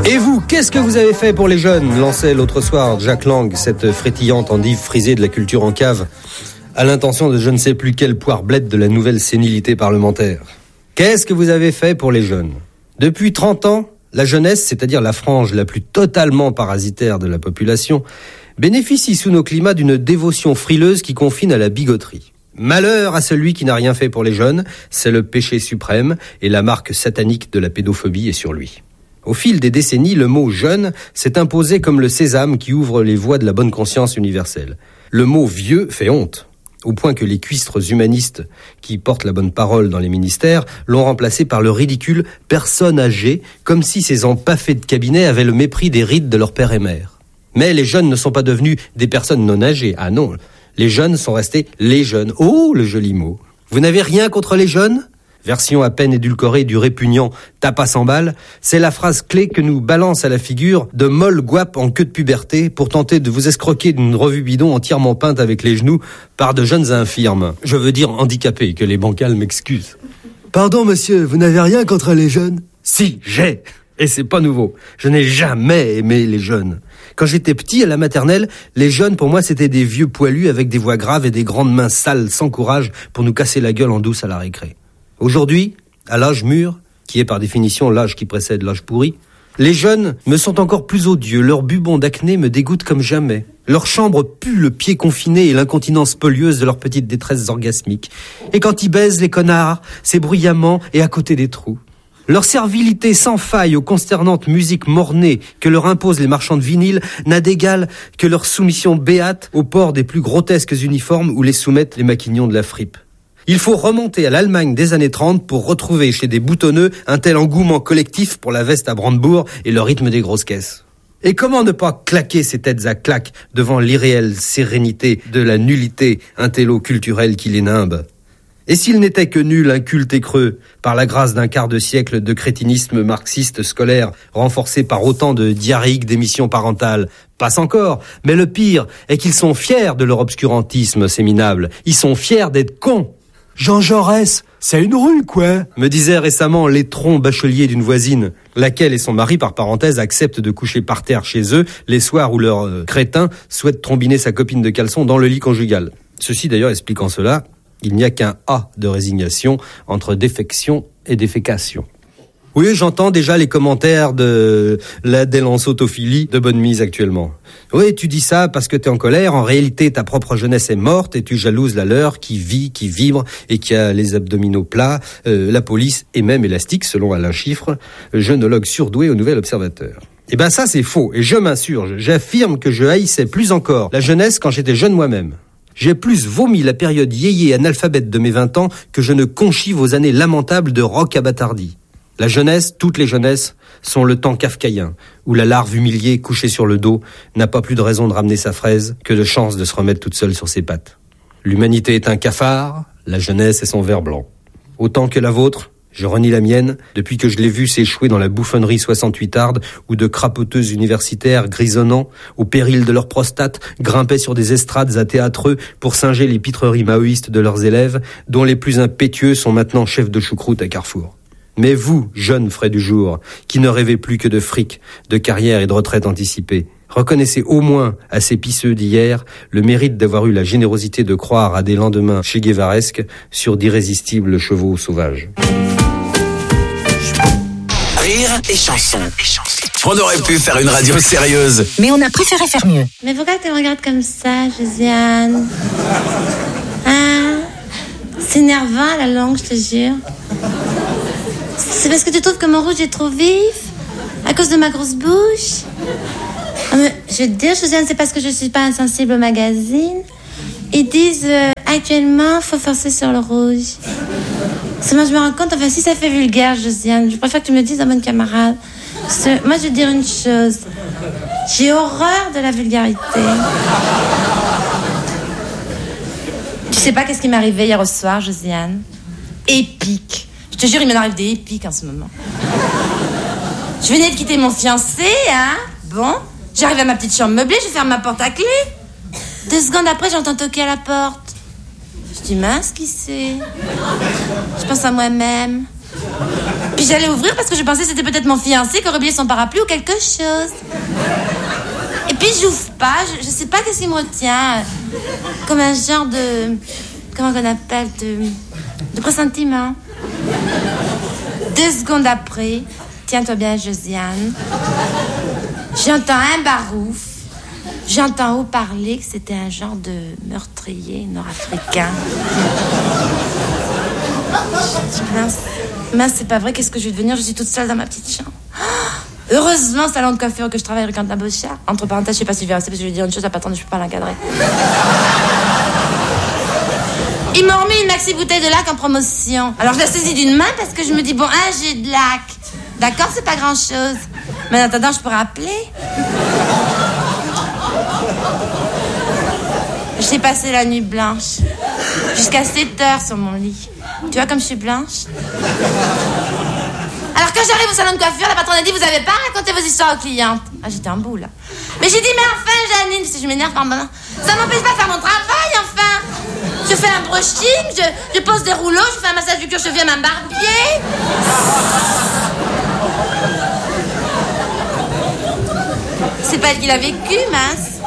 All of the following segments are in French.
Et vous, qu'est-ce que vous avez fait pour les jeunes ? Lançait l'autre soir Jack Lang, cette frétillante endive frisée de la culture en cave, à l'intention de je ne sais plus quelle poire blette de la nouvelle sénilité parlementaire. Qu'est-ce que vous avez fait pour les jeunes ? Depuis 30 ans, la jeunesse, c'est-à-dire la frange la plus totalement parasitaire de la population, bénéficie sous nos climats d'une dévotion frileuse qui confine à la bigoterie. Malheur à celui qui n'a rien fait pour les jeunes, c'est le péché suprême et la marque satanique de la pédophobie est sur lui. Au fil des décennies, le mot « jeune » s'est imposé comme le sésame qui ouvre les voies de la bonne conscience universelle. Le mot « vieux » fait honte, au point que les cuistres humanistes qui portent la bonne parole dans les ministères l'ont remplacé par le ridicule « personne âgée », comme si ces empaffés de cabinet avaient le mépris des rides de leur père et mère. Mais les jeunes ne sont pas devenus des personnes non âgées, ah non, les jeunes sont restés les jeunes. Oh, le joli mot. Vous n'avez rien contre les jeunes ? Version à peine édulcorée du répugnant « tape à 100 balles », c'est la phrase clé que nous balance à la figure de molles guapes en queue de puberté pour tenter de vous escroquer d'une revue bidon entièrement peinte avec les genoux par de jeunes infirmes. Je veux dire handicapés, que les bancals m'excusent. Pardon monsieur, vous n'avez rien contre les jeunes ? Si, j'ai. Et c'est pas nouveau. Je n'ai jamais aimé les jeunes. Quand j'étais petit, à la maternelle, les jeunes, pour moi, c'était des vieux poilus avec des voix graves et des grandes mains sales, sans courage, pour nous casser la gueule en douce à la récré. Aujourd'hui, à l'âge mûr, qui est par définition l'âge qui précède l'âge pourri, les jeunes me sont encore plus odieux. Leurs bubons d'acné me dégoûtent comme jamais. Leur chambre pue le pied confiné et l'incontinence polieuse de leurs petites détresses orgasmiques. Et quand ils baisent, les connards, c'est bruyamment et à côté des trous. Leur servilité sans faille aux consternantes musiques mornées que leur imposent les marchands de vinyle n'a d'égal que leur soumission béate au port des plus grotesques uniformes où les soumettent les maquignons de la fripe. Il faut remonter à l'Allemagne des années 30 pour retrouver chez des boutonneux un tel engouement collectif pour la veste à Brandebourg et le rythme des grosses caisses. Et comment ne pas claquer ses têtes à claques devant l'irréelle sérénité de la nullité intello-culturelle qui les nimbe ? Et s'il n'était que nul, inculte et creux, par la grâce d'un quart de siècle de crétinisme marxiste scolaire, renforcé par autant de diarrhéiques démissions parentales, passe encore. Mais le pire est qu'ils sont fiers de leur obscurantisme, ces minables. Ils sont fiers d'être cons. Jean Jaurès, c'est une rue, quoi, me disait récemment l'étron bachelier d'une voisine, laquelle et son mari, par parenthèse, acceptent de coucher par terre chez eux les soirs où leur crétin souhaite trombiner sa copine de caleçon dans le lit conjugal. Ceci d'ailleurs expliquant cela, il n'y a qu'un A de résignation entre défection et défécation. Oui, j'entends déjà les commentaires de la délancotophilie de bonne mise actuellement. Oui, tu dis ça parce que t'es en colère. En réalité, ta propre jeunesse est morte et tu jalouses la leur qui vit, qui vibre et qui a les abdominaux plats, la police et même élastique, selon Alain Chiffre, jeunologue surdoué au Nouvel Observateur. Eh ben ça, c'est faux et je m'insurge. J'affirme que je haïssais plus encore la jeunesse quand j'étais jeune moi-même. J'ai plus vomi la période yéyé analphabète de mes 20 ans que je ne conchis vos années lamentables de rock abattardi. La jeunesse, toutes les jeunesses, sont le temps kafkaïen, où la larve humiliée, couchée sur le dos, n'a pas plus de raison de ramener sa fraise que de chance de se remettre toute seule sur ses pattes. L'humanité est un cafard, la jeunesse est son ver blanc. Autant que la vôtre, je renie la mienne, depuis que je l'ai vue s'échouer dans la bouffonnerie 68arde, où de crapoteuses universitaires grisonnant, au péril de leur prostate, grimpaient sur des estrades à théâtreux pour singer les pitreries maoïstes de leurs élèves, dont les plus impétueux sont maintenant chefs de choucroute à Carrefour. Mais vous, jeunes frais du jour, qui ne rêvez plus que de fric, de carrière et de retraite anticipée, reconnaissez au moins à ces pisseux d'hier le mérite d'avoir eu la générosité de croire à des lendemains Che Guevaresques sur d'irrésistibles chevaux sauvages. Rire et chanson. On aurait pu faire une radio sérieuse, mais on a préféré faire mieux. Mais pourquoi tu me regardes comme ça, Josiane ? Hein ? C'est énervant la langue, je te jure. C'est parce que tu trouves que mon rouge est trop vif ? À cause de ma grosse bouche ? Mais, je veux te dire, Josiane, c'est parce que je suis pas insensible au magazine. Ils disent actuellement, faut forcer sur le rouge. Seulement, je me rends compte, enfin, si ça fait vulgaire, Josiane, je préfère que tu me le dises à bonne camarade. Parce que, moi, je veux dire une chose. J'ai horreur de la vulgarité. Tu sais pas qu'est-ce qui m'est arrivé hier au soir, Josiane ? Épique. Je te jure, il m'en arrive des épiques en ce moment. Je venais de quitter mon fiancé, hein. Bon, j'arrive à ma petite chambre meublée, je ferme ma porte à clé. 2 secondes après, j'entends toquer à la porte. Je dis, mince, qui c'est ? Je pense à moi-même. Puis j'allais ouvrir parce que je pensais que c'était peut-être mon fiancé qui aurait oublié son parapluie ou quelque chose. Et puis j'ouvre pas, je sais pas qu'est-ce qui me retient. Comme un genre de... Comment qu'on appelle de pressentiment. 2 secondes après, tiens-toi bien Josiane, j'entends un barouf. J'entends haut parler que c'était un genre de meurtrier nord-africain. Mince, c'est pas vrai, qu'est-ce que je vais devenir? Je suis toute seule dans ma petite chambre. Heureusement, salon de coiffure que je travaille avec Quentin Bochard. Entre parenthèses, je sais pas si je vais rester parce que je vais dire une chose à pas attendre, je peux pas l'encadrer. Ils m'ont remis une maxi bouteille de lac en promotion. Alors je la saisis d'une main parce que je me dis, bon, un jet de lac. D'accord, c'est pas grand-chose. Mais en attendant, je peux rappeler. J'ai passé la nuit blanche. Jusqu'à 7h sur mon lit. Tu vois comme je suis blanche? Alors quand j'arrive au salon de coiffure, la patronne a dit, vous avez pas raconté vos histoires aux clientes. Ah, j'étais en boule. Mais j'ai dit, mais enfin, Janine, si je m'énerve par moment, ça m'empêche pas de faire mon travail, enfin. Je fais un brushing, je pose des rouleaux, je fais un massage du cuir chevelu à ma barbier. C'est pas elle qui l'a vécu, mince.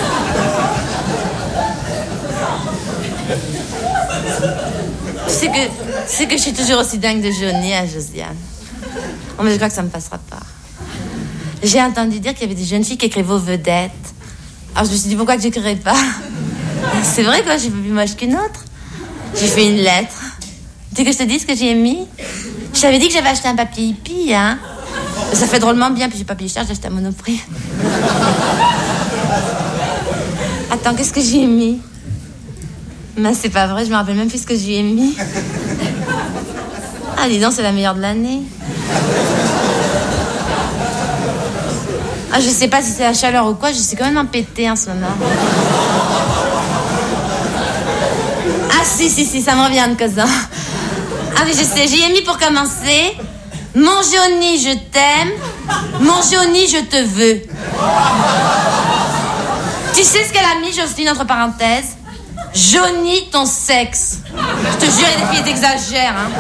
C'est que je suis toujours aussi dingue de Johnny à Josiane. Oh, mais je crois que ça me passera pas. J'ai entendu dire qu'il y avait des jeunes filles qui écrivaient aux vedettes. Alors je me suis dit, pourquoi que j'écrirais pas? C'est vrai, quoi, je suis pas plus moche qu'une autre. J'ai fait une lettre. Tu veux que je te dise ce que j'y ai mis? Je t'avais dit que j'avais acheté un papier hippie, hein. Ça fait drôlement bien, puis j'ai pas payé cher, j'ai acheté à Monoprix. Attends, qu'est-ce que j'y ai mis? Mais c'est pas vrai, je me rappelle même plus ce que j'y ai mis. Ah, dis donc, c'est la meilleure de l'année. Ah, je sais pas si c'est la chaleur ou quoi, je suis quand même empêtée en ce moment. Ah, si, ça me revient de cause. Ah, mais je sais, j'y ai mis pour commencer. Mon Johnny, je t'aime. Mon Johnny, je te veux. Tu sais ce qu'elle a mis, Jocelyne, entre parenthèses? Johnny, ton sexe. Je te jure, il y a des filles qui exagèrent, hein.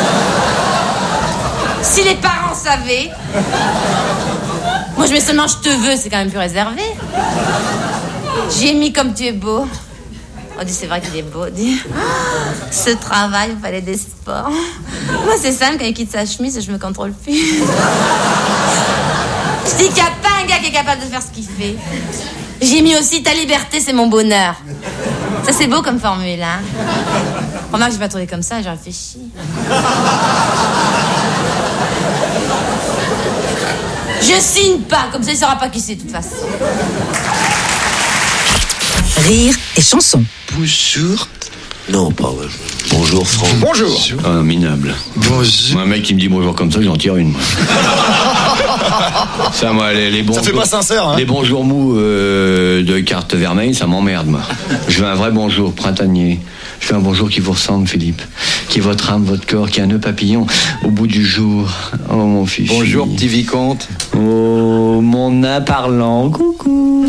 Si les parents savaient. Moi, je mets seulement je te veux, c'est quand même plus réservé. J'ai mis comme tu es beau. On dit, c'est vrai qu'il est beau. On dit, ce travail au palais des sports. Moi, c'est simple, quand il quitte sa chemise, je me contrôle plus. Je dis qu'il n'y a pas un gars qui est capable de faire ce qu'il fait. J'ai mis aussi, ta liberté, c'est mon bonheur. Ça, c'est beau comme formule, hein. Remarque, j'ai pas trouvé comme ça, j'ai réfléchi. Je signe pas, comme ça il saura pas qui c'est de toute façon. Rire et chanson. Bonjour. Non, pas vrai. Bonjour, Franck. Bonjour. Ah, minable. Bonjour. Moi, un mec qui me dit bonjour comme ça, j'en tire une. Ça, moi, les bons. Ça fait pas sincère, hein. Les bonjours mous de carte vermeille, ça m'emmerde, moi. Je veux un vrai bonjour printanier. Je veux un bonjour qui vous ressemble, Philippe. Qui est votre âme, votre corps, qui a un nœud papillon au bout du jour. Oh, mon fichu. Bonjour, petit vicomte. Oh, mon nain parlant. Coucou.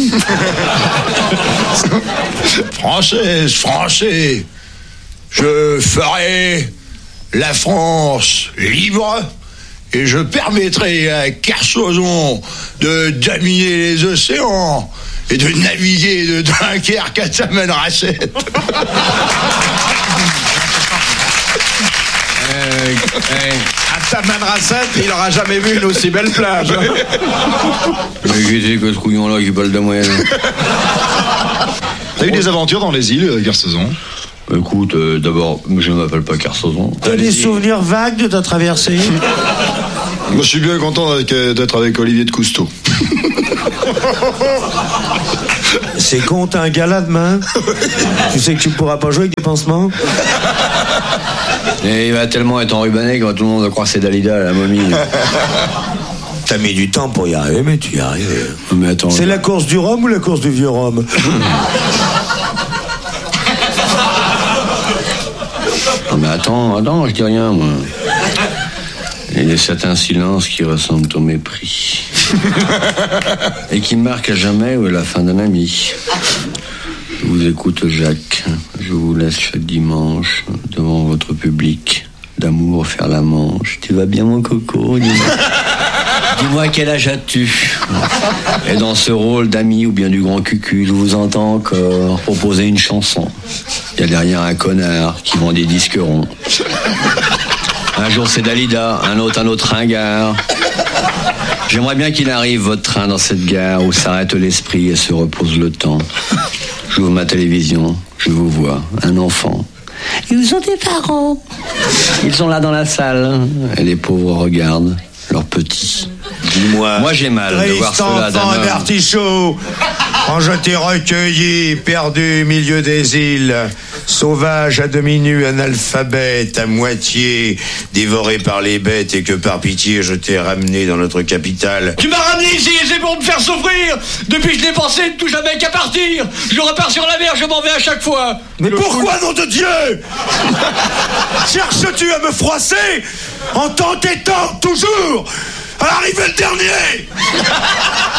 Francais, je ferai la France libre et je permettrai à Kersozon de dominer les océans et de naviguer de Dunkerque à Tamanrasset. À Tamanrasset, il aura jamais vu une aussi belle plage. Mais qu'est-ce que ce couillon-là qui parle de moyenne? T'as eu des aventures dans les îles, Kersozon? Écoute, d'abord, je ne m'appelle pas Kersozon. T'as des souvenirs vagues de ta traversée? Moi, je suis bien content d'être avec Olivier de Cousteau. C'est con, t'as un gala demain. Tu sais que tu pourras pas jouer avec des pansements. Et il va tellement être enrubanné que tout le monde va croire que c'est Dalida, la momie. T'as mis du temps pour y arriver, mais tu y arrives. Mais attends. C'est la course du Rhum ou la course du vieux Rhum? Non mais attends, je dis rien, moi. Il y a certains silences qui ressemblent au mépris. Et qui marquent à jamais la fin d'un ami. Je vous écoute, Jacques. Je vous laisse chaque dimanche devant votre public. d'amour faire la manche. Tu vas bien mon coco? Dis-moi quel âge as-tu? Et dans ce rôle d'ami ou bien du grand cucu, je vous entends encore proposer une chanson. Il y a derrière un connard qui vend des disques ronds. Un jour c'est Dalida, un autre ringard. J'aimerais bien qu'il arrive votre train dans cette gare où s'arrête l'esprit et se repose le temps. J'ouvre ma télévision, je vous vois, un enfant. Ils ont des parents. Ils sont là dans la salle et les pauvres regardent leurs petits. Dis-moi. Moi j'ai mal de voir cela d'un homme. d'artichaut, quand je t'ai recueilli, perdu au milieu des îles, sauvage à demi nu, analphabète, à moitié, dévoré par les bêtes, et que par pitié je t'ai ramené dans notre capitale. Tu m'as ramené ici, c'est pour me faire souffrir. Depuis je n'ai pensé tout jamais qu'à partir. Je repars sur la mer, je m'en vais à chaque fois. Mais pourquoi, nom de Dieu? Cherches-tu à me froisser en t'entêtant toujours à arriver le dernier?